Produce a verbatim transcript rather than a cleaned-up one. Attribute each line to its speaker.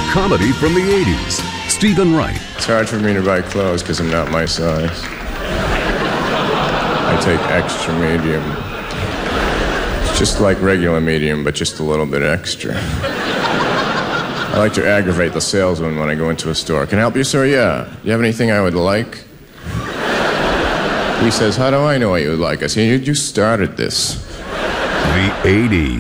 Speaker 1: comedy from the eighties. Stephen Wright.
Speaker 2: It's hard for me to buy clothes because I'm not my size. I take extra medium. It's just like regular medium, but just a little bit extra. I like to aggravate the salesman when I go into a store. Can I help you, sir? Yeah. Do you have anything I would like? He says, how do I know what you would like? I say, you, you started this.
Speaker 1: The eighties.